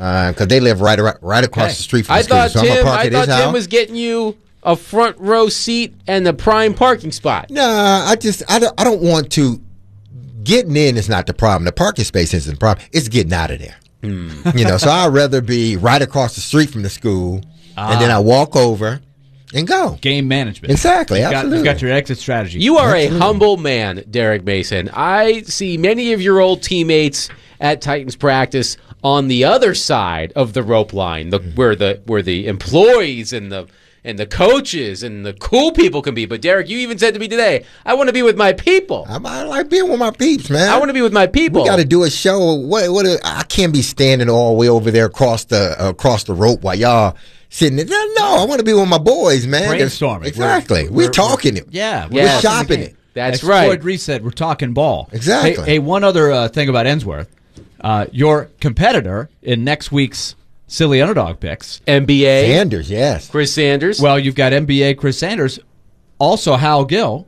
because they live right across the street from the school. I thought Tim was getting you a front row seat and the prime parking spot. Nah, I don't want to. Getting in is not the problem. The parking space isn't the problem. It's getting out of there. So I'd rather be right across the street from the school, and then I walk over and go. Game management. Exactly. Absolutely. You've got your exit strategy. You are a humble man, Derek Mason. I see many of your old teammates at Titans practice on the other side of the rope line, where the employees and the coaches and the cool people can be. But Derek, you even said to me today, I want to be with my people. I like being with my peeps, man. I want to be with my people. We got to do a show. I can't be standing all the way over there across the rope while y'all sitting there. No, I want to be with my boys, man. Brainstorming. Exactly. We're talking it. Yeah. We're shopping it. That's right. Floyd Reese said, we're talking ball. Exactly. Hey, one other thing about Ensworth. Your competitor in next week's Silly Underdog Picks. NBA. Sanders, yes. Chris Sanders. Well, you've got NBA Chris Sanders. Also, Hal Gill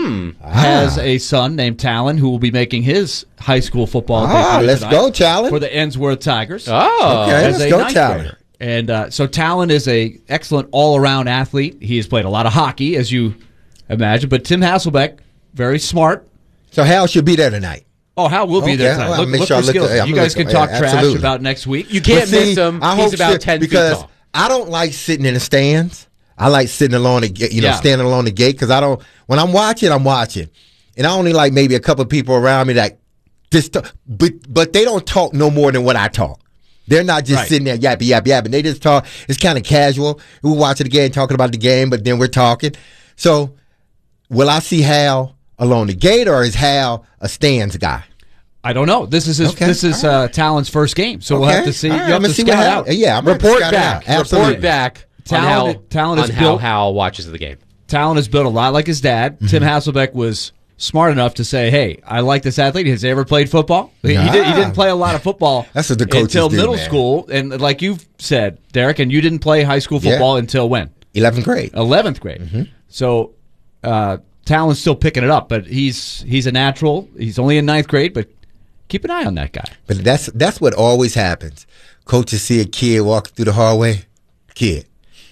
has a son named Talon who will be making his high school football debut let's go, Talon. for the Ensworth Tigers. Oh. Okay, as let's a go, ninth Talon. grader. And so Talon is a excellent all-around athlete. He has played a lot of hockey, as you imagine. But Tim Hasselbeck, very smart. So Hal should be there tonight. Oh, Hal will be there tonight. Well, Look for skills. You guys can talk trash about next week. You can't miss him. He's about 10 feet because tall. I don't like sitting in the stands. I like sitting along the gate, standing along the gate, because I don't. When I'm watching, and I only like maybe a couple of people around me that just. But they don't talk no more than what I talk. They're not just sitting there yapping. They just talk. It's kind of casual. We're watching the game, talking about the game, but then we're talking. So, will I see Hal along the gate, or is Hal a stands guy? I don't know. This is Talon's first game, so we'll have to see. Right. You have to scout out. Yeah, I'm report back. Report back. Talon is how Hal watches the game. Talon is built a lot like his dad. Tim Hasselbeck was smart enough to say, "Hey, I like this athlete. Has he ever played football? He didn't play a lot of football. That's what the coaches until do, middle man. school, and like you've said, Derek, and you didn't play high school football until when? 11th grade. 11th grade. So Talon's still picking it up, but he's a natural. He's only in 9th grade, but keep an eye on that guy. But that's what always happens. Coaches see a kid walking through the hallway. Kid,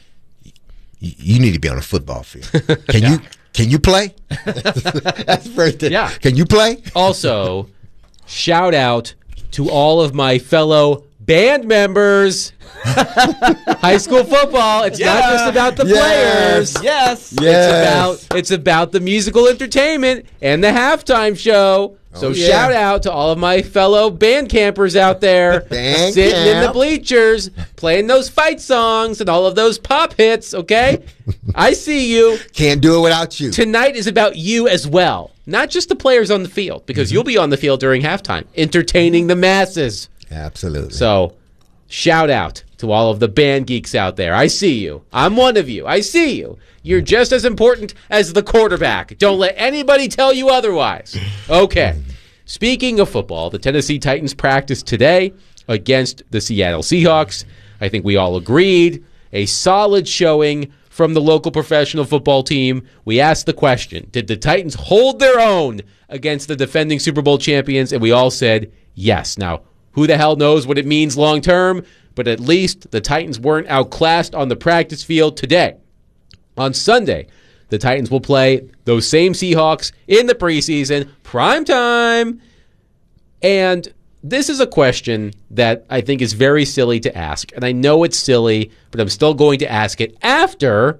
you need to be on a football field. Can you play? That's the first thing. Yeah. Can you play? Also, shout out to all of my fellow band members. High school football. It's not just about the players. Yes. It's about the musical entertainment and the halftime show. So shout out to all of my fellow band campers out there sitting in the bleachers playing those fight songs and all of those pop hits, okay? I see you. Can't do it without you. Tonight is about you as well. Not just the players on the field, because you'll be on the field during halftime, entertaining the masses. Absolutely. So shout out to all of the band geeks out there. I see you. I'm one of you. I see you. You're just as important as the quarterback. Don't let anybody tell you otherwise. Okay. Speaking of football, the Tennessee Titans practiced today against the Seattle Seahawks. I think we all agreed. A solid showing from the local professional football team. We asked the question, did the Titans hold their own against the defending Super Bowl champions? And we all said yes. Now, who the hell knows what it means long term? But at least the Titans weren't outclassed on the practice field today. On Sunday, the Titans will play those same Seahawks in the preseason, primetime. And this is a question that I think is very silly to ask. And I know it's silly, but I'm still going to ask it after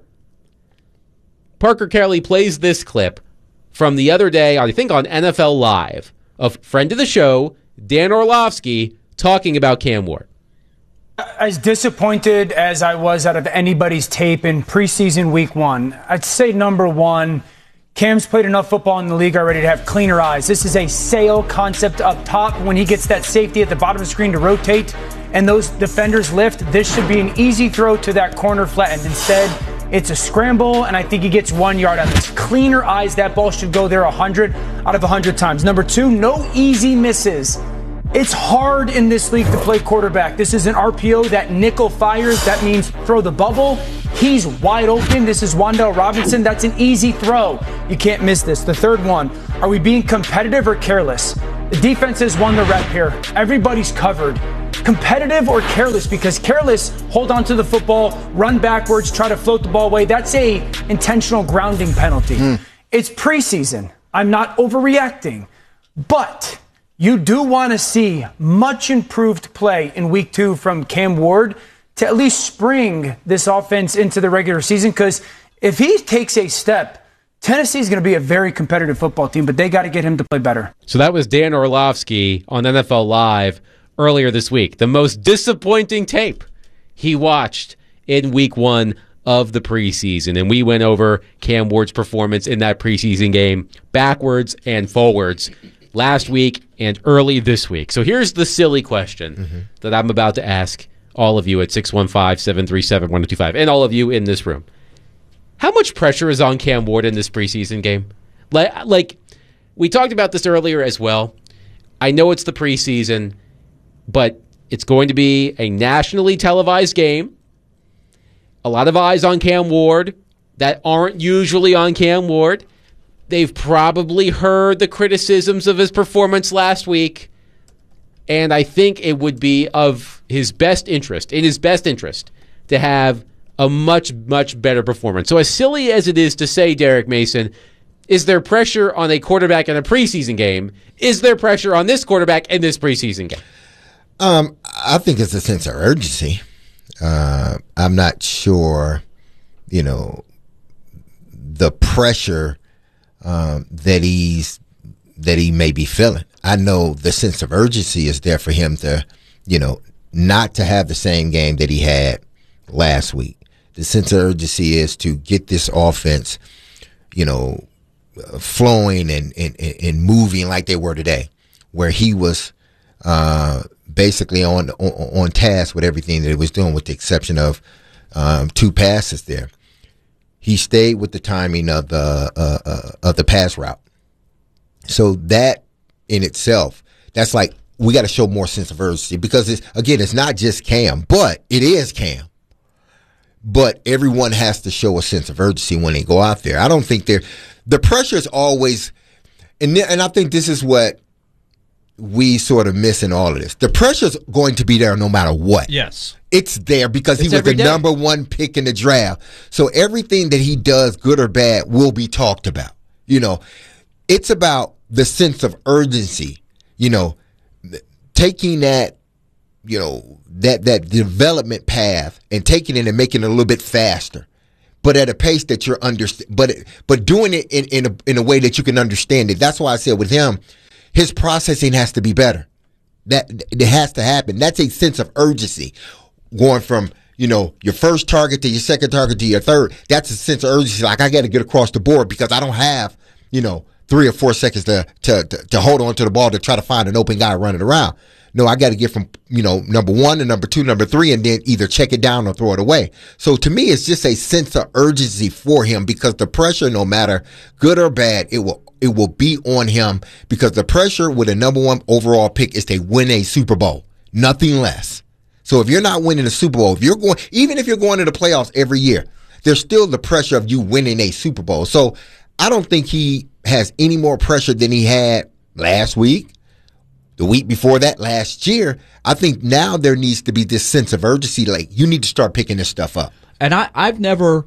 Parker Kelly plays this clip from the other day, I think on NFL Live, of friend of the show, Dan Orlovsky, talking about Cam Ward. As disappointed as I was out of anybody's tape in preseason week 1, I'd say number 1, Cam's played enough football in the league already to have cleaner eyes. This is a sail concept up top. When he gets that safety at the bottom of the screen to rotate and those defenders lift, this should be an easy throw to that corner flat end. Instead, it's a scramble, and I think he gets 1 yard on this. Cleaner eyes, that ball should go there 100 out of 100 times. Number 2, no easy misses. It's hard in this league to play quarterback. This is an RPO that nickel fires. That means throw the bubble. He's wide open. This is Wan'Dale Robinson. That's an easy throw. You can't miss this. The third one, are we being competitive or careless? The defense has won the rep here. Everybody's covered. competitive or careless? Because careless, hold on to the football, run backwards, try to float the ball away. That's a intentional grounding penalty. It's preseason. I'm not overreacting. But you do want to see much improved play in week 2 from Cam Ward to at least spring this offense into the regular season. Because if he takes a step, Tennessee is going to be a very competitive football team, but they got to get him to play better. So that was Dan Orlovsky on NFL Live earlier this week. The most disappointing tape he watched in week 1 of the preseason. And we went over Cam Ward's performance in that preseason game backwards and forwards last week and early this week. So here's the silly question that I'm about to ask all of you at 615-737-1225 and all of you in this room. How much pressure is on Cam Ward in this preseason game? Like we talked about this earlier as well. I know it's the preseason, but it's going to be a nationally televised game. A lot of eyes on Cam Ward that aren't usually on Cam Ward. They've probably heard the criticisms of his performance last week, and I think it would be in his best interest, to have a much, much better performance. So as silly as it is to say, Derek Mason, is there pressure on a quarterback in a preseason game? Is there pressure on this quarterback in this preseason game? I think it's a sense of urgency. I'm not sure, the pressure that he may be feeling. I know the sense of urgency is there for him to, not to have the same game that he had last week. The sense of urgency is to get this offense, flowing and moving like they were today, where he was basically on task with everything that he was doing, with the exception of 2 passes there. He stayed with the timing of the pass route. So that in itself, that's like, we got to show more sense of urgency, because it's not just Cam, but it is Cam. But everyone has to show a sense of urgency when they go out there. I don't think the pressure is always, and I think this is what we sort of miss in all of this. The pressure's going to be there no matter what. Yes. It's there because he was the number 1 pick in the draft. So everything that he does, good or bad, will be talked about. It's about the sense of urgency, taking that, that development path and taking it and making it a little bit faster, but at a pace that you're but doing it in a way that you can understand it. That's why I said with him, his processing has to be better. That it has to happen. That's a sense of urgency. Going from, your first target to your second target to your third, that's a sense of urgency. Like, I got to get across the board because I don't have, 3 or 4 seconds to hold on to the ball to try to find an open guy running around. No, I got to get from, number 1 to number 2, number 3, and then either check it down or throw it away. So to me, it's just a sense of urgency for him, because the pressure, no matter good or bad, it will be on him, because the pressure with a number 1 overall pick is to win a Super Bowl, nothing less. So if you're not winning a Super Bowl, even if you're going to the playoffs every year, there's still the pressure of you winning a Super Bowl. So I don't think he has any more pressure than he had last week, the week before that, last year. I think now there needs to be this sense of urgency. Like, you need to start picking this stuff up. And I've never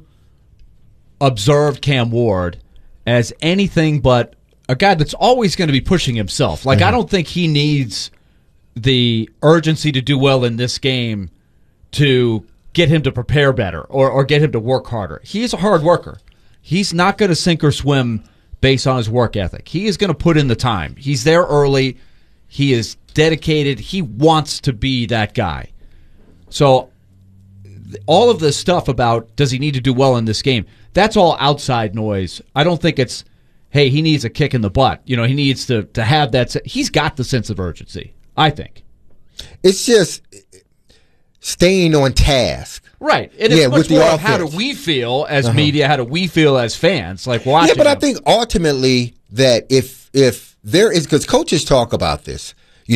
observed Cam Ward as anything but a guy that's always going to be pushing himself. Like, I don't think he needs the urgency to do well in this game to get him to prepare better or get him to work harder. He's a hard worker. He's not going to sink or swim based on his work ethic. He is going to put in the time. He's there early. He is dedicated. He wants to be that guy. So all of this stuff about does he need to do well in this game, that's all outside noise. I don't think it's, hey, he needs a kick in the butt. He needs to have that. He's got the sense of urgency, I think. It's just staying on task. Right. And it's much more of how do we feel as media, how do we feel as fans, like watching. Yeah, but I think ultimately that if there is, because coaches talk about this,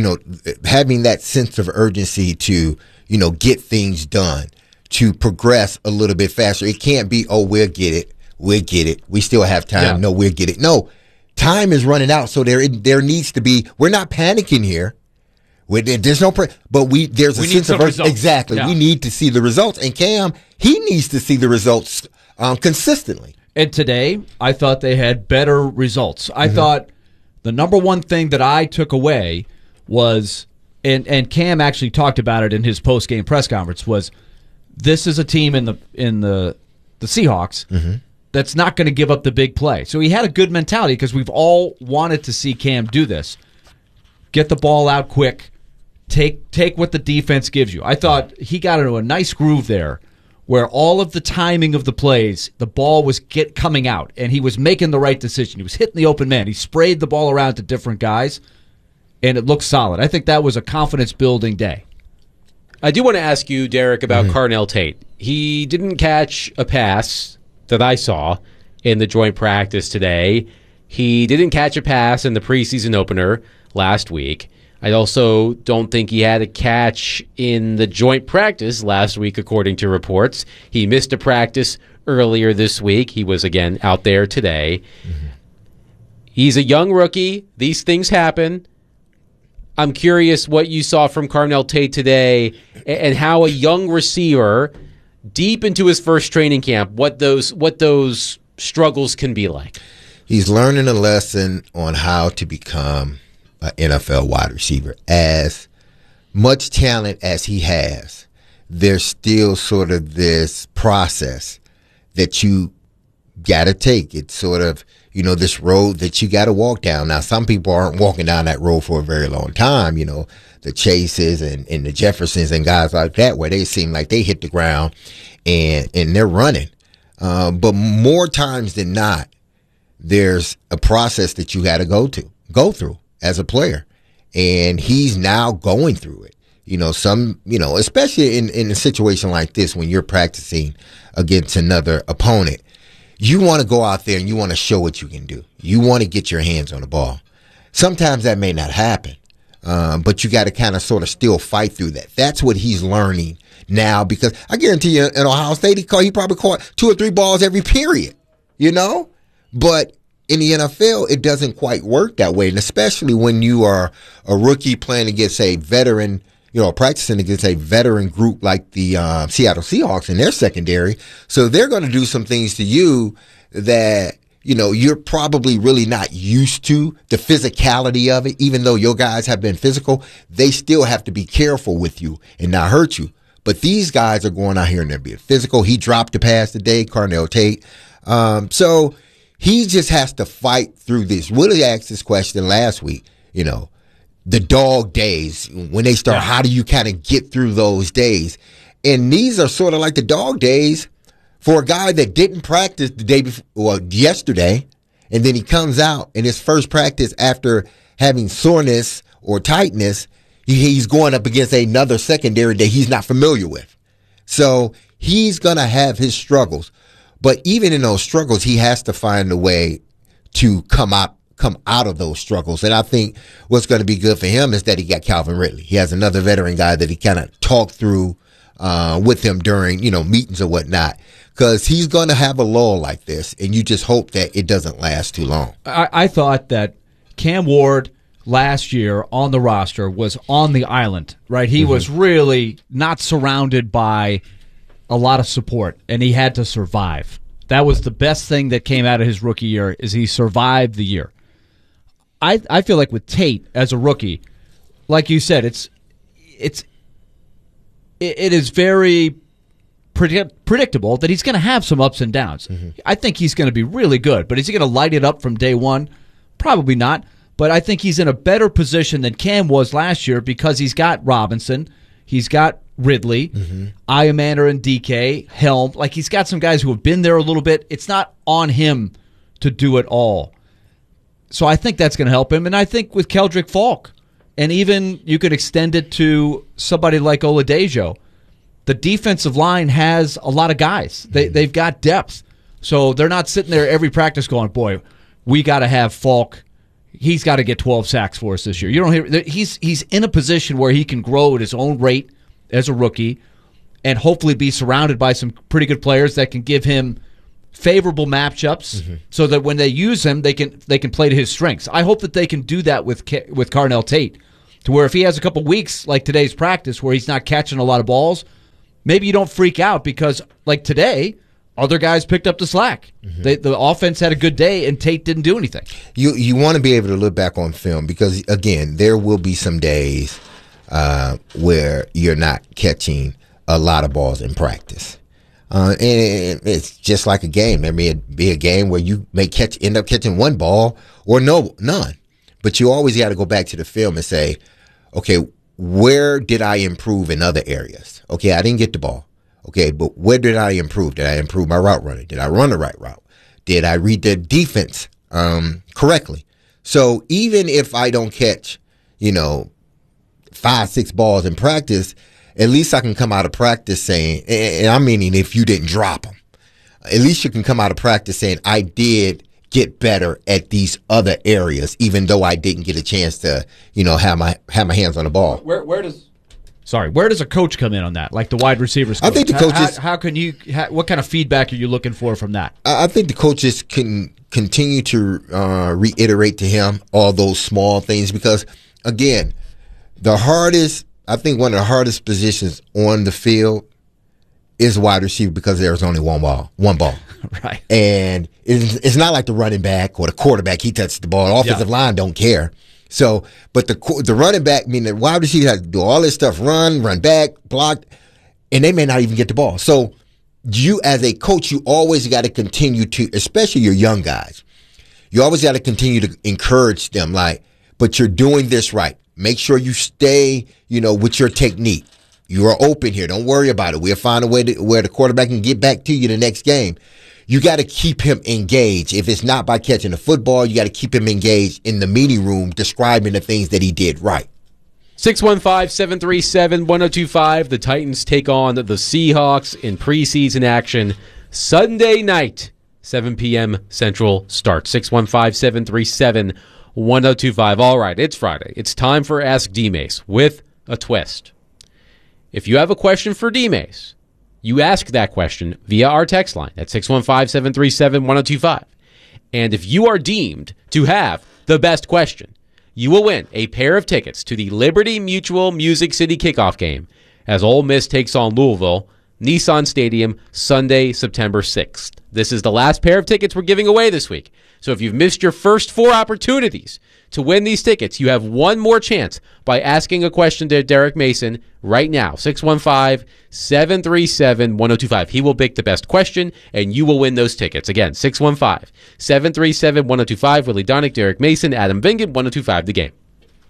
having that sense of urgency to, get things done, to progress a little bit faster. It can't be, oh, we'll get it. We still have time. Yeah. No, we'll get it. No, time is running out. So there needs to be, we're not panicking here. There's no, but there's a sense of results. Exactly. Yeah. We need to see the results, and Cam, he needs to see the results consistently. And today, I thought they had better results. I thought the number one thing that I took away was, and Cam actually talked about it in his post game press conference, was this is a team in the Seahawks that's not going to give up the big play. So he had a good mentality because we've all wanted to see Cam do this. Get the ball out quick. Take what the defense gives you. I thought he got into a nice groove there where all of the timing of the plays, the ball was coming out, and he was making the right decision. He was hitting the open man. He sprayed the ball around to different guys, and it looked solid. I think that was a confidence-building day. I do want to ask you, Derek, about Carnell Tate. He didn't catch a pass that I saw in the joint practice today. He didn't catch a pass in the preseason opener last week. I also don't think he had a catch in the joint practice last week, according to reports. He missed a practice earlier this week. He was, again, out there today. He's a young rookie. These things happen. I'm curious what you saw from Carnell Tate today and how a young receiver, deep into his first training camp, what those struggles can be like. He's learning a lesson on how to become an NFL wide receiver. As much talent as he has, there's still sort of this process that you got to take. It's sort of, this road that you got to walk down. Now, some people aren't walking down that road for a very long time, the Chases and the Jeffersons and guys like that, where they seem like they hit the ground and they're running. But more times than not, there's a process that you got to go through as a player. And he's now going through it. Especially in a situation like this, when you're practicing against another opponent, you want to go out there and you want to show what you can do. You want to get your hands on the ball. Sometimes that may not happen, but you got to kind of sort of still fight through that. That's what he's learning now, because I guarantee you, in Ohio State, he probably caught 2 or 3 balls every period, But in the NFL, it doesn't quite work that way, and especially when you are a rookie playing against a veteran, practicing against a veteran group like the Seattle Seahawks in their secondary. So they're going to do some things to you that, you're probably really not used to, the physicality of it. Even though your guys have been physical, they still have to be careful with you and not hurt you. But these guys are going out here and they're being physical. He dropped the pass today, Carnell Tate. So he just has to fight through this. Willie asked this question last week, the dog days, when they start, how do you kind of get through those days? And these are sort of like the dog days for a guy that didn't practice the day before, yesterday, and then he comes out in his first practice after having soreness or tightness, he's going up against another secondary that he's not familiar with. So he's going to have his struggles. But even in those struggles, he has to find a way to come out of those struggles. And I think what's going to be good for him is that he got Calvin Ridley. He has another veteran guy that he kind of talked through with him during, meetings or whatnot. Because he's going to have a lull like this, and you just hope that it doesn't last too long. I thought that Cam Ward last year on the roster was on the island, right? He was really not surrounded by a lot of support, and he had to survive. That was the best thing that came out of his rookie year, is he survived the year. I feel like with Tate as a rookie, like you said, it is very predictable that he's going to have some ups and downs. I think he's going to be really good, but is he going to light it up from day one? Probably not. But I think he's in a better position than Cam was last year because he's got Robinson, he's got Ridley, Iamander and DK, Helm. Like, he's got some guys who have been there a little bit. It's not on him to do it all. So I think that's going to help him. And I think with Keldrick Falk, and even you could extend it to somebody like Oladejo, the defensive line has a lot of guys. They've got depth. So they're not sitting there every practice going, boy, we got to have Falk. He's got to get 12 sacks for us this year. You don't hear he's in a position where he can grow at his own rate as a rookie and hopefully be surrounded by some pretty good players that can give him favorable matchups so that when they use him, they can play to his strengths. I hope that they can do that with Carnell Tate. To where if he has a couple weeks like today's practice where he's not catching a lot of balls, maybe you don't freak out because like today, other guys picked up the slack. Mm-hmm. The offense had a good day and Tate didn't do anything. You want to be able to look back on film because, again, there will be some days where you're not catching a lot of balls in practice. And it's just like a game. There may be a game where you may end up catching one ball or none. But you always got to go back to the film and say, okay, where did I improve in other areas? Okay, I didn't get the ball. Okay, but where did I improve? Did I improve my route running? Did I run the right route? Did I read the defense correctly? So even if I don't catch, 5-6 balls in practice, at least I can come out of practice saying, and I'm meaning if you didn't drop them, at least you can come out of practice saying, I did get better at these other areas, even though I didn't get a chance to, have my hands on the ball. Where does a coach come in on that? Like the wide receivers coach? I think the coaches. What kind of feedback are you looking for from that? I think the coaches can continue to reiterate to him all those small things because, again, I think one of the hardest positions on the field is wide receiver because there's only one ball. Right. And it's not like the running back or the quarterback. He touches the ball. The offensive line don't care. So, but the running back, the wide receiver has to do all this stuff, run back, block, and they may not even get the ball. So you as a coach, you always got to continue to, especially your young guys, you always got to continue to encourage them but you're doing this right. Make sure you stay, with your technique. You are open here. Don't worry about it. We'll find a way where the quarterback can get back to you the next game. You got to keep him engaged. If it's not by catching the football, you got to keep him engaged in the meeting room describing the things that he did right. 615-737-1025. The Titans take on the Seahawks in preseason action Sunday night, 7 p.m. Central start. 615-737-1025. All right, it's Friday. It's time for Ask D-Mace with a twist. If you have a question for D-Mace, you ask that question via our text line at 615-737-1025. And if you are deemed to have the best question, you will win a pair of tickets to the Liberty Mutual Music City kickoff game as Ole Miss takes on Louisville, Nissan Stadium, Sunday, September 6th. This is the last pair of tickets we're giving away this week. So if you've missed your first 4 opportunities to win these tickets, you have one more chance by asking a question to Derek Mason right now. 615-737-1025. He will pick the best question, and you will win those tickets. Again, 615-737-1025. Willie Donick, Derek Mason, Adam Vingan, 1025 The Game.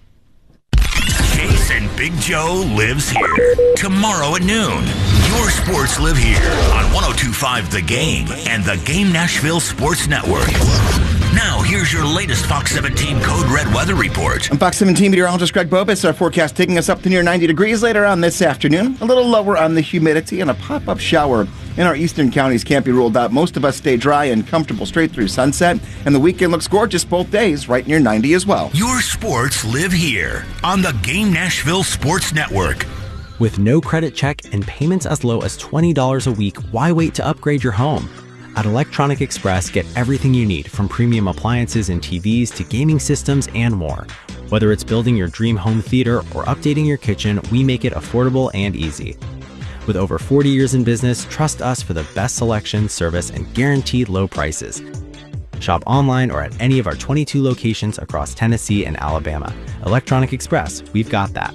Chase and Big Joe lives here. Tomorrow at noon. Your sports live here on 1025 The Game and the Game Nashville Sports Network. Now, here's your latest Fox 17 Code Red weather report. I'm Fox 17 meteorologist Greg Bobus. Our forecast taking us up to near 90 degrees later on this afternoon. A little lower on the humidity and a pop-up shower in our eastern counties can't be ruled out. Most of us stay dry and comfortable straight through sunset. And the weekend looks gorgeous both days, right near 90 as well. Your sports live here on the Game Nashville Sports Network. With no credit check and payments as low as $20 a week, why wait to upgrade your home? At Electronic Express, get everything you need, from premium appliances and TVs to gaming systems and more. Whether it's building your dream home theater or updating your kitchen, we make it affordable and easy. With over 40 years in business, trust us for the best selection, service, and guaranteed low prices. Shop online or at any of our 22 locations across Tennessee and Alabama. Electronic Express, we've got that.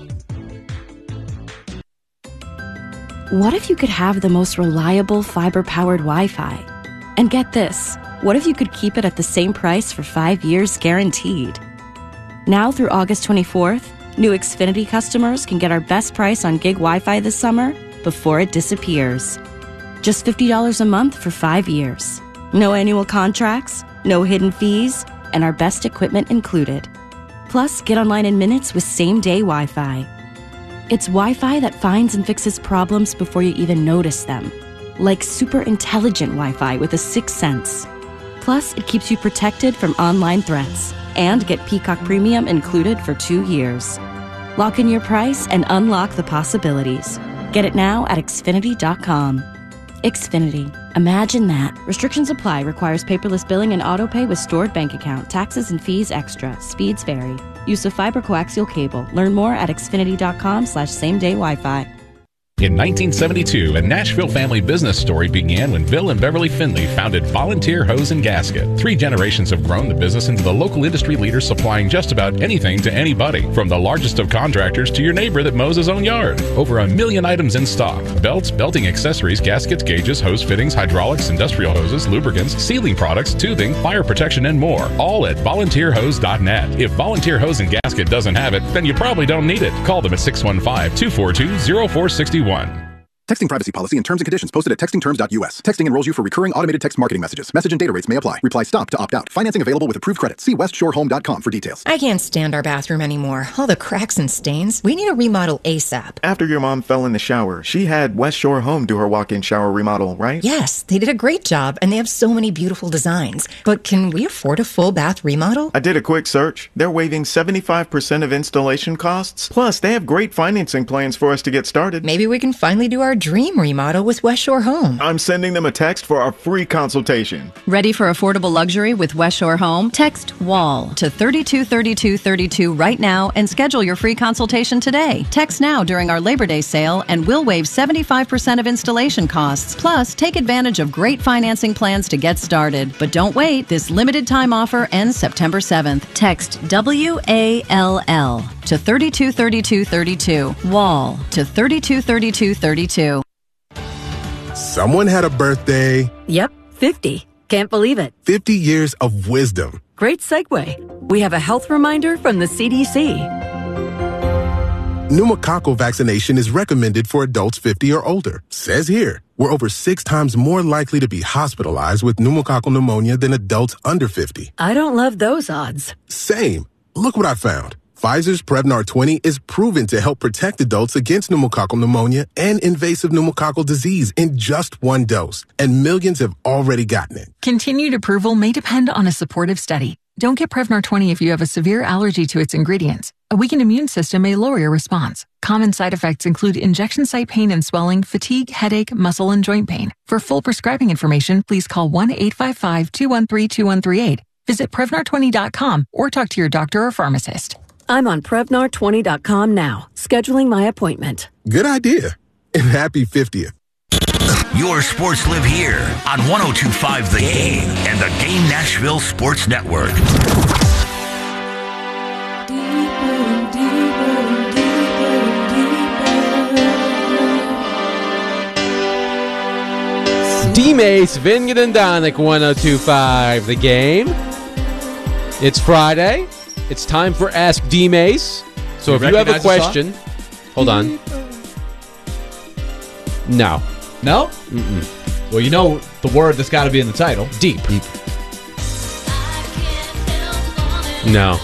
What if you could have the most reliable fiber-powered Wi-Fi? And get this, what if you could keep it at the same price for 5 years guaranteed? Now through August 24th, new Xfinity customers can get our best price on gig Wi-Fi this summer before it disappears. Just $50 a month for 5 years. No annual contracts, no hidden fees, and our best equipment included. Plus, get online in minutes with same-day Wi-Fi. It's Wi-Fi that finds and fixes problems before you even notice them. Like super intelligent Wi-Fi with a 6th sense. Plus, it keeps you protected from online threats. And get Peacock Premium included for 2 years. Lock in your price and unlock the possibilities. Get it now at Xfinity.com. Xfinity. Imagine that. Restrictions apply. Requires paperless billing and autopay with stored bank account. Taxes and fees extra. Speeds vary. Use of fiber coaxial cable. Learn more at xfinity.com/same-day Wi-Fi. In 1972, a Nashville family business story began when Bill and Beverly Finley founded Volunteer Hose and Gasket. 3 generations have grown the business into the local industry leader, supplying just about anything to anybody, from the largest of contractors to your neighbor that mows his own yard. Over 1 million items in stock: belts, belting accessories, gaskets, gauges, hose fittings, hydraulics, industrial hoses, lubricants, sealing products, tubing, fire protection, and more. All at volunteerhose.net. If Volunteer Hose and Gasket doesn't have it, then you probably don't need it. Call them at 615-242-0461. Texting privacy policy and terms and conditions posted at textingterms.us. Texting enrolls you for recurring automated text marketing messages. Message and data rates may apply. Reply STOP to opt out. Financing available with approved credit. See westshorehome.com for details. I can't stand our bathroom anymore. All the cracks and stains. We need a remodel ASAP. After your mom fell in the shower, she had West Shore Home do her walk-in shower remodel, right? Yes, they did a great job, and they have so many beautiful designs. But can we afford a full bath remodel? I did a quick search. They're waiving 75% of installation costs. Plus, they have great financing plans for us to get started. Maybe we can finally do our dream remodel with West Shore Home. I'm sending them a text for our free consultation. Ready for affordable luxury with West Shore Home? Text WALL to 323232 right now and schedule your free consultation today. Text now during our Labor Day sale and we'll waive 75% of installation costs. Plus, take advantage of great financing plans to get started. But don't wait. This limited time offer ends September 7th. Text WALL to 323232. WALL to 323232. Someone had a birthday. Yep, 50. Can't believe it. 50 years of wisdom. Great segue. We have a health reminder from the CDC. Pneumococcal vaccination is recommended for adults 50 or older. Says here, we're over 6 times more likely to be hospitalized with pneumococcal pneumonia than adults under 50. I don't love those odds. Same. Look what I found. Pfizer's Prevnar 20 is proven to help protect adults against pneumococcal pneumonia and invasive pneumococcal disease in just 1 dose, and millions have already gotten it. Continued approval may depend on a supportive study. Don't get Prevnar 20 if you have a severe allergy to its ingredients. A weakened immune system may lower your response. Common side effects include injection site pain and swelling, fatigue, headache, muscle, and joint pain. For full prescribing information, please call 1-855-213-2138. Visit Prevnar20.com or talk to your doctor or pharmacist. I'm on Prevnar20.com now, scheduling my appointment. Good idea. And happy 50th. Your sports live here on 102.5 The Game and the Game Nashville Sports Network. D-Mace, Vingan and Donick, 102.5 The Game. It's Friday. It's time for Ask D-Mace. So if you have a question... Hold on. No. No? Mm-mm. Well, you know the word that's got to be in the title. Deep. No.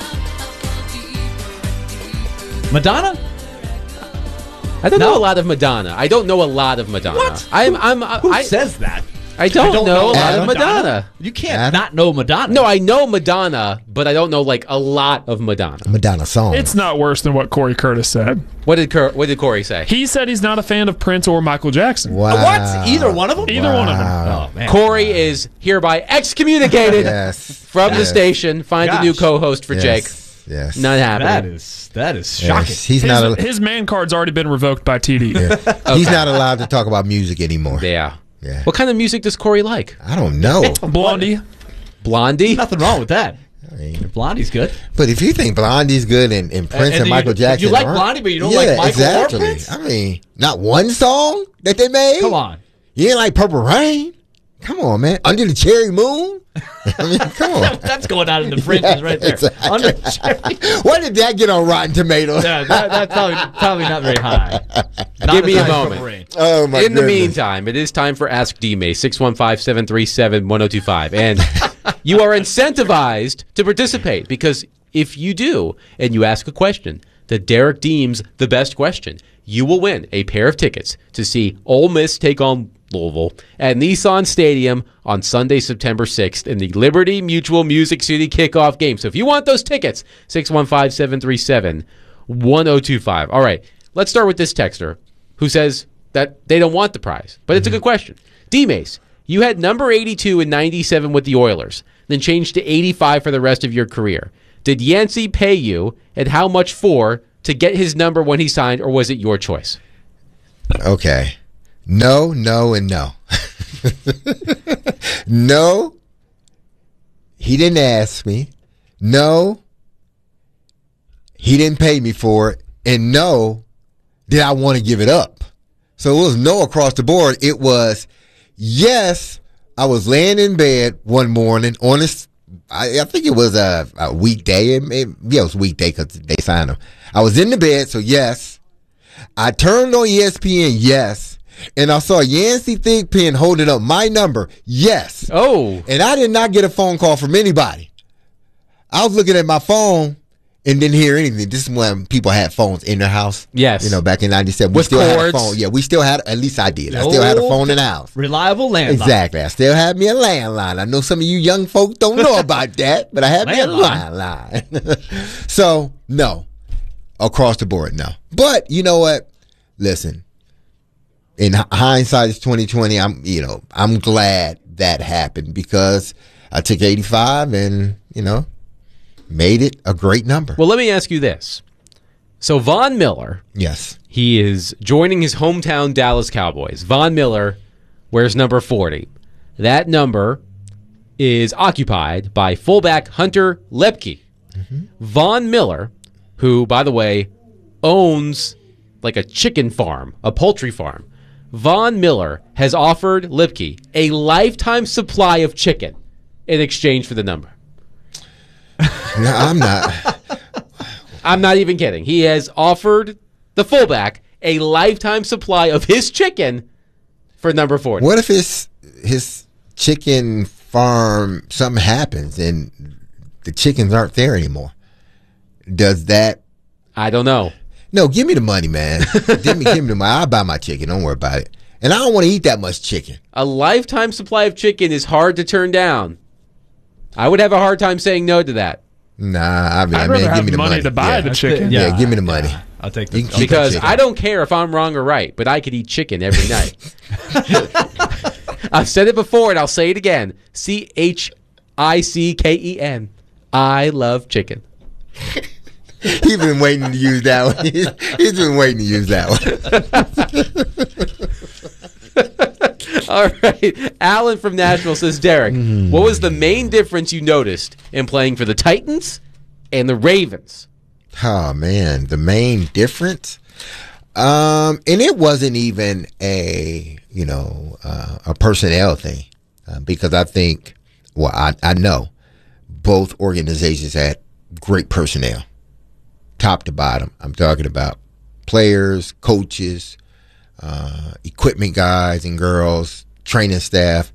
Madonna? I don't know a lot of Madonna. What? Who says that? I don't know a lot of Madonna. You can't not know Madonna. No, I know Madonna, but I don't know like a lot of Madonna. Madonna song. It's not worse than what Corey Curtis said. What did Corey say? He said he's not a fan of Prince or Michael Jackson. Wow. What? Either one of them? Either one of them. Oh, man. Corey is hereby excommunicated from the station. Find a new co-host for Jake. Yes. Not happening. That is shocking. Yes. His man card's already been revoked by TD. Yeah. Okay. He's not allowed to talk about music anymore. Yeah. What kind of music does Corey like? I don't know. Blondie. Nothing wrong with that. I mean, Blondie's good. But if you think Blondie's good and Prince and Michael Jackson, you like Blondie, but you don't like Michael or Prince? I mean, not one song that they made. Come on. You ain't like Purple Rain? Come on, man. Under the Cherry Moon? I mean, come on. That's going out in the fringes right there. Exactly. Under the Cherry. What did that get on Rotten Tomatoes? Yeah, that's probably not very high. Give me a moment. Oh, my In the meantime, it is time for Ask D-Mace, 615-737-1025. And you are incentivized to participate because if you do and you ask a question that Derek deems the best question, you will win a pair of tickets to see Ole Miss take on Louisville at Nissan Stadium on Sunday, September 6th in the Liberty Mutual Music City kickoff game. So if you want those tickets, 615-737-1025. All right, let's start with this texter who says, that they don't want the prize. But it's a good question. D-Mace, you had number 82 and 97 with the Oilers, then changed to 85 for the rest of your career. Did Yancey pay you, and how much for, to get his number when he signed, or was it your choice? Okay. No, and no. No, he didn't ask me. No, he didn't pay me for it. And no, did I want to give it up. So it was no across the board. It was yes. I was laying in bed one morning on this. I think it was a weekday. It was a weekday because they signed him. I was in the bed, so yes. I turned on ESPN, yes. And I saw Yancey Thigpen holding up my number, yes. Oh. And I did not get a phone call from anybody. I was looking at my phone and didn't hear anything. This is when people had phones in their house. Yes. Back in 97. With we still cords. had a phone. Yeah, we still had, at least I did. I still had a phone in the house. Reliable landline. Exactly. I still had me a landline. I know some of you young folks don't know about that, but I had me a landline. So, no. Across the board, no. But you know what? Listen, in hindsight, it's 2020. I'm glad that happened because I took 85 and made it a great number. Well, let me ask you this. So Von Miller, yes, he is joining his hometown Dallas Cowboys. Von Miller wears number 40. That number is occupied by fullback Hunter Lepke. Mm-hmm. Von Miller, who, by the way, owns like a chicken farm, a poultry farm. Von Miller has offered Lepke a lifetime supply of chicken in exchange for the number. No, I'm not. I'm not even kidding. He has offered the fullback a lifetime supply of his chicken for number 40. What if his chicken farm, something happens and the chickens aren't there anymore? Does that? I don't know. No, give me the money, man. give me the money. I'll buy my chicken. Don't worry about it. And I don't want to eat that much chicken. A lifetime supply of chicken is hard to turn down. I would have a hard time saying no to that. Nah, I'd rather give have me the money to buy the chicken. Yeah, give me the money. I'll take the because I don't care if I'm wrong or right, but I could eat chicken every night. I've said it before and I'll say it again. CHICKEN. I love chicken. He's been waiting to use that one. He's been waiting to use that one. All right. Alan from Nashville says, Derek, what was the main difference you noticed in playing for the Titans and the Ravens? Oh, man. The main difference? And it wasn't even a personnel thing. Because I think, I know both organizations had great personnel. Top to bottom. I'm talking about players, coaches, equipment guys and girls, training staff.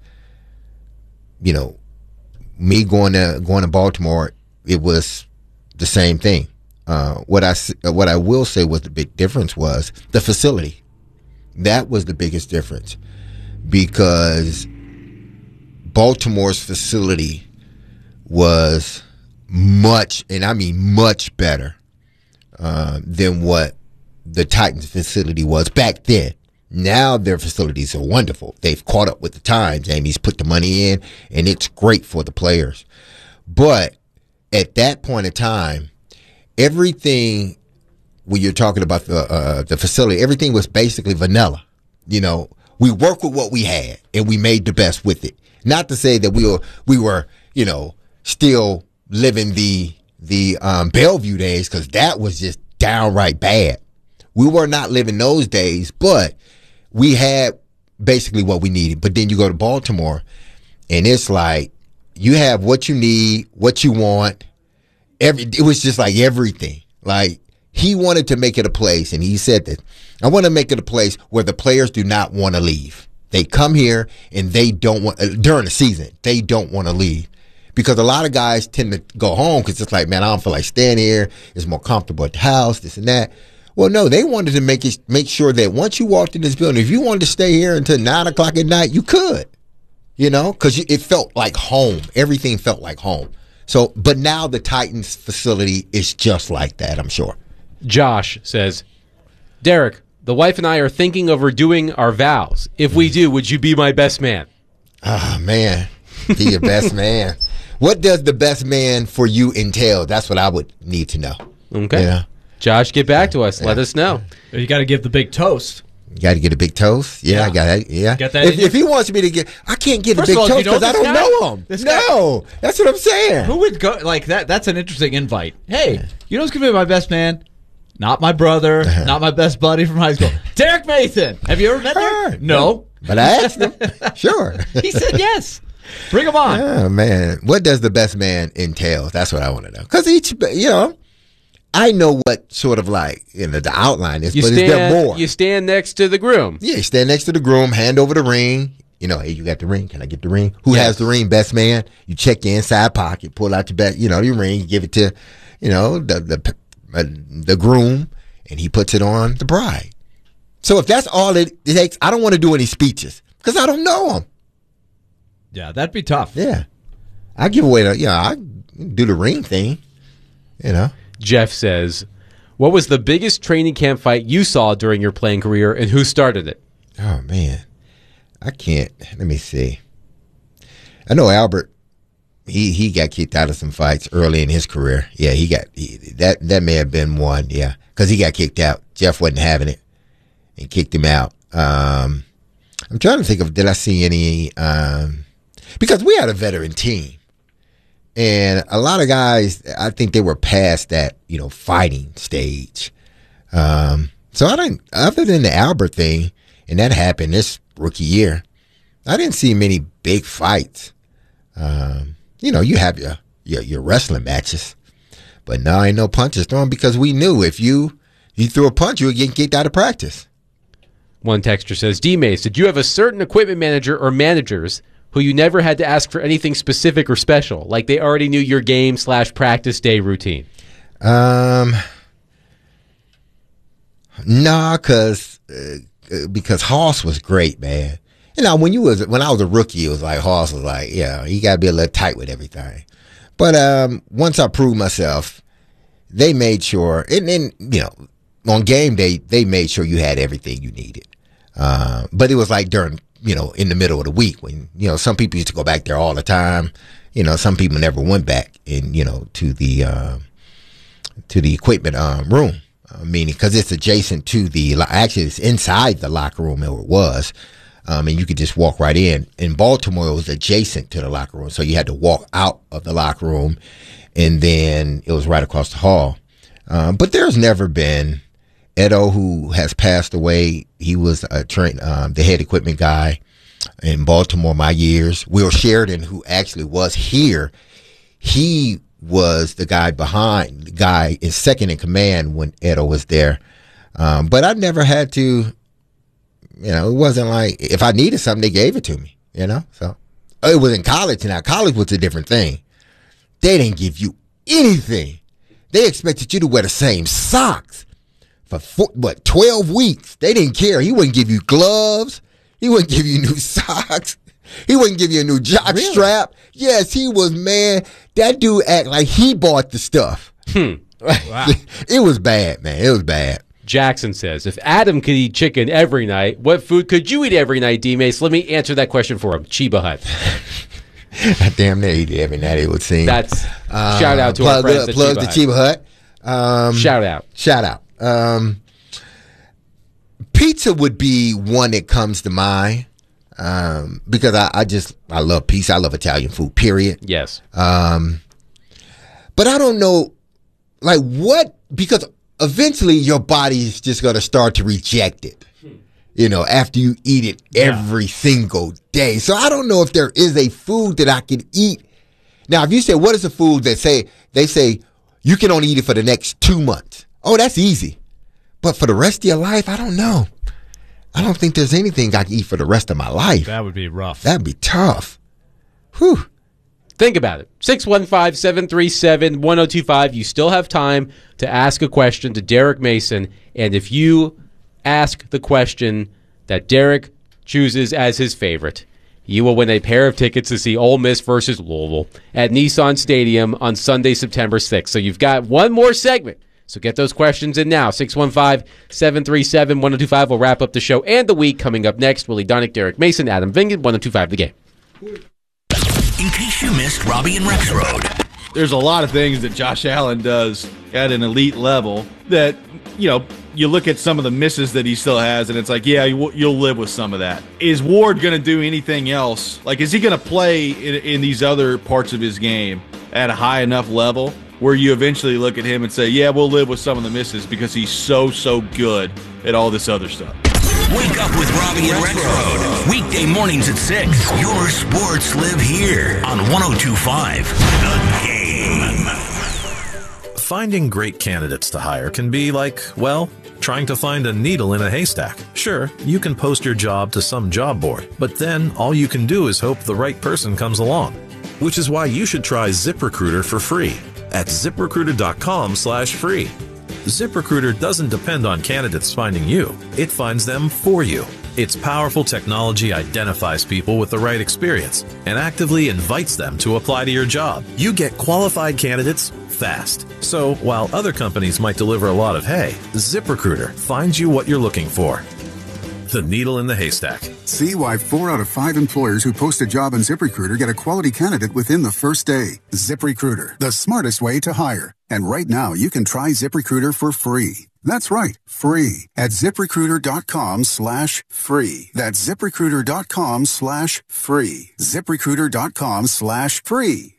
Me going to Baltimore, it was the same thing. What I will say was the big difference was the facility. That was the biggest difference because Baltimore's facility was much, and I mean much better than what the Titans facility was back then. Now their facilities are wonderful. They've caught up with the times. Amy's put the money in, and it's great for the players. But at that point in time, everything, when you're talking about the facility, everything was basically vanilla. We worked with what we had, and we made the best with it. Not to say that we were still living the Bellevue days, because that was just downright bad. We were not living those days, but we had basically what we needed. But then you go to Baltimore, and it's like you have what you need, what you want. It was just like everything. Like he wanted to make it a place, and he said that I want to make it a place where the players do not want to leave. They come here and they don't want during the season. They don't want to leave. Because a lot of guys tend to go home because it's like, man, I don't feel like staying here. It's more comfortable at the house, this and that. Well, no, they wanted to make sure that once you walked in this building, if you wanted to stay here until 9 o'clock at night, you could, because it felt like home. Everything felt like home. So, but now the Titans facility is just like that, I'm sure. Josh says, Derek, The wife and I are thinking of redoing our vows. If we do, would you be my best man? Oh, man. Be your best man. What does the best man for you entail? That's what I would need to know. Okay. Yeah. Josh, get back to us. Let us know. You got to give the big toast. You got to get a big toast? Yeah, I got that. Yeah. Got that if he wants me to get, I can't get First a big of all, toast you know because I this don't guy? know him. This guy- No, that's what I'm saying. Who would go like that? That's an interesting invite. Hey, you know who's going to be my best man? Not my brother, not my best buddy from high school. Derek Mason. Have you ever met Derek? No. But I asked him. Sure. He said yes. Bring him on. Oh, man. What does the best man entail? That's what I want to know. Because I know what sort of like, the outline is, but is there more? You stand next to the groom. Yeah, you stand next to the groom, hand over the ring. Hey, you got the ring? Can I get the ring? Who has the ring? Best man. You check your inside pocket, pull out your your ring, give it to, the groom, and he puts it on the bride. So if that's all it takes, I don't want to do any speeches because I don't know him. Yeah, that'd be tough. Yeah. I give away I do the ring thing, Jeff says, what was the biggest training camp fight you saw during your playing career and who started it? Oh, man. I can't. Let me see. I know Albert, he got kicked out of some fights early in his career. Yeah, that may have been one, yeah, because he got kicked out. Jeff wasn't having it and kicked him out. I'm trying to think of, did I see any, because we had a veteran team. And a lot of guys, I think they were past that, fighting stage. So I didn't, other than the Albert thing, and that happened this rookie year, I didn't see many big fights. You have your wrestling matches, but no, ain't no punches thrown because we knew if you threw a punch, you would get kicked out of practice. One texter says, D-Mace, did you have a certain equipment manager or managers who you never had to ask for anything specific or special, like they already knew your game/practice day routine? Nah, because Hoss was great, man. When I was a rookie, it was like Hoss was like, yeah, you got to be a little tight with everything. But once I proved myself, they made sure, and on game day, they made sure you had everything you needed. But it was like during, in the middle of the week when, some people used to go back there all the time. Some people never went back to the equipment room, meaning because it's adjacent to actually it's inside the locker room where it was. And you could just walk right in. In Baltimore, it was adjacent to the locker room. So you had to walk out of the locker room and then it was right across the hall. But there's never been Edo, who has passed away. He was the head equipment guy in Baltimore my years. Will Sheridan, who actually was here, he was the guy is second in command when Edo was there. But I never had to, it wasn't like if I needed something, they gave it to me, So it was in college. Now college was a different thing. They didn't give you anything. They expected you to wear the same socks for 12 weeks. They didn't care. He wouldn't give you gloves. He wouldn't give you new socks. He wouldn't give you a new jock strap. Yes, he was, man. That dude act like he bought the stuff. Wow. It was bad, man. It was bad. Jackson says, if Adam could eat chicken every night, what food could you eat every night, D-Mace? Let me answer that question for him. Chiba Hut. I damn near eat every night, it would seem. That's shout out to our friends at plug the Chiba Hut. Shout out. Pizza would be one that comes to mind because I love pizza. I love Italian food, period. Yes. But I don't know, like what, because eventually your body is just going to start to reject it, after you eat it every single day. So I don't know if there is a food that I can eat. Now, if you say, what is a food that they say you can only eat it for the next 2 months? Oh, that's easy. But for the rest of your life, I don't know. I don't think there's anything I can eat for the rest of my life. That would be rough. That'd be tough. Whew. Think about it. 615-737-1025. You still have time to ask a question to Derek Mason. And if you ask the question that Derek chooses as his favorite, you will win a pair of tickets to see Ole Miss versus Louisville at Nissan Stadium on Sunday, September 6th. So you've got one more segment So get those questions in now. 615-737-1025 will wrap up the show and the week. Coming up next, Willie Dunick, Derek Mason, Adam Vingan, 1025 The Game. In case you missed Robbie and Rex Road. There's a lot of things that Josh Allen does at an elite level that, you look at some of the misses that he still has, and it's like, yeah, you'll live with some of that. Is Ward going to do anything else? Like, is he going to play in these other parts of his game at a high enough level where you eventually look at him and say, yeah, we'll live with some of the misses because he's so good at all this other stuff? Wake up with Robbie and Rex Road. Weekday mornings at 6. Your sports live here on 102.5 The Game. Finding great candidates to hire can be like, well, trying to find a needle in a haystack. Sure, you can post your job to some job board, but then all you can do is hope the right person comes along. Which is why you should try ZipRecruiter for free at ZipRecruiter.com/free. ZipRecruiter doesn't depend on candidates finding you. It finds them for you. Its powerful technology identifies people with the right experience and actively invites them to apply to your job. You get qualified candidates fast. So while other companies might deliver a lot of hay, ZipRecruiter finds you what you're looking for. The needle in the haystack. See why 4 out of 5 employers who post a job on ZipRecruiter get a quality candidate within the first day. ZipRecruiter, the smartest way to hire. And right now, you can try ZipRecruiter for free. That's right, free at ZipRecruiter.com/free. That's ZipRecruiter.com/free. ZipRecruiter.com/free.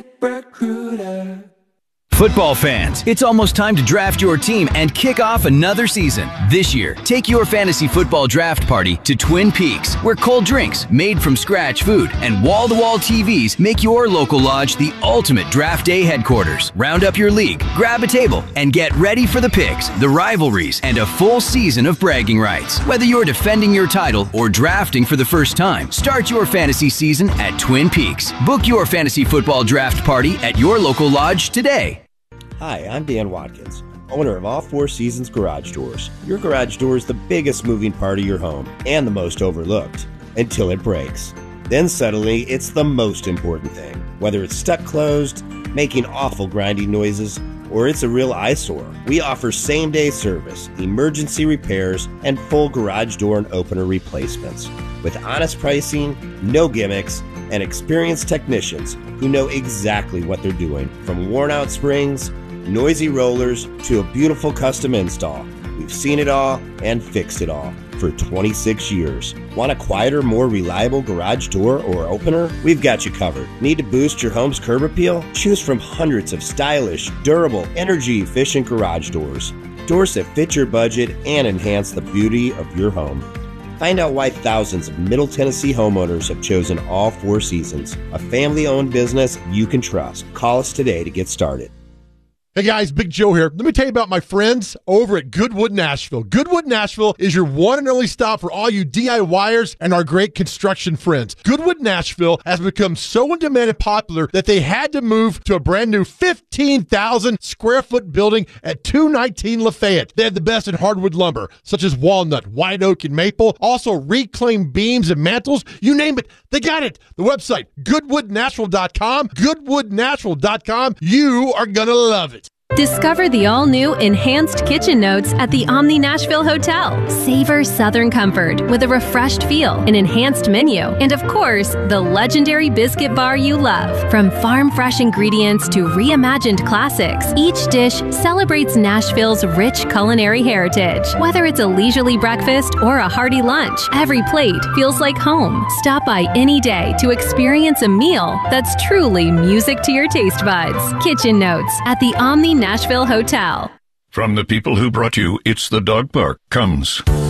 ZipRecruiter. Football fans, it's almost time to draft your team and kick off another season. This year, take your fantasy football draft party to Twin Peaks, where cold drinks, made from scratch food, and wall-to-wall TVs make your local lodge the ultimate draft day headquarters. Round up your league, grab a table, and get ready for the picks, the rivalries, and a full season of bragging rights. Whether you're defending your title or drafting for the first time, start your fantasy season at Twin Peaks. Book your fantasy football draft party at your local lodge today. Hi, I'm Dan Watkins, owner of All Four Seasons Garage Doors. Your garage door is the biggest moving part of your home and the most overlooked until it breaks. Then suddenly, it's the most important thing. Whether it's stuck closed, making awful grinding noises, or it's a real eyesore, we offer same-day service, emergency repairs, and full garage door and opener replacements. With honest pricing, no gimmicks, and experienced technicians who know exactly what they're doing. From worn-out springs, noisy rollers, to a beautiful custom install. We've seen it all and fixed it all for 26 years. Want a quieter, more reliable garage door or opener? We've got you covered. Need to boost your home's curb appeal? Choose from hundreds of stylish, durable, energy-efficient garage doors. Doors that fit your budget and enhance the beauty of your home. Find out why thousands of Middle Tennessee homeowners have chosen All Four Seasons, a family-owned business you can trust. Call us today to get started. Hey guys, Big Joe here. Let me tell you about my friends over at Goodwood Nashville. Goodwood Nashville is your one and only stop for all you DIYers and our great construction friends. Goodwood Nashville has become so in demand and popular that they had to move to a brand new 15,000 square foot building at 219 Lafayette. They have the best in hardwood lumber, such as walnut, white oak, and maple. Also reclaimed beams and mantles. You name it, they got it. The website, goodwoodnashville.com. Goodwoodnashville.com. You are going to love it. Discover the all-new Enhanced Kitchen Notes at the Omni Nashville Hotel. Savor Southern comfort with a refreshed feel, an enhanced menu, and of course, the legendary biscuit bar you love. From farm-fresh ingredients to reimagined classics, each dish celebrates Nashville's rich culinary heritage. Whether it's a leisurely breakfast or a hearty lunch, every plate feels like home. Stop by any day to experience a meal that's truly music to your taste buds. Kitchen Notes at the Omni Nashville Hotel. From the people who brought you It's the Dog Park comes